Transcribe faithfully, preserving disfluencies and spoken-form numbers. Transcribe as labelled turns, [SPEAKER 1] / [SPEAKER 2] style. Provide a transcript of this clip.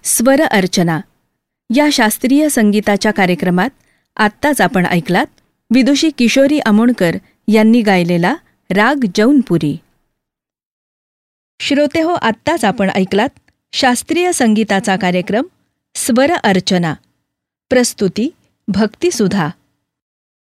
[SPEAKER 1] स्वर अर्चना या शास्त्रीय संगीताच्या कार्यक्रमात आत्ताच आपण ऐकलात विदुषी किशोरी अमोणकर यांनी गायलेला राग जौनपुरी. श्रोतेहो, आत्ताच आपण ऐकलात शास्त्रीय संगीताचा कार्यक्रम स्वर अर्चना. प्रस्तुती भक्तिसुधा.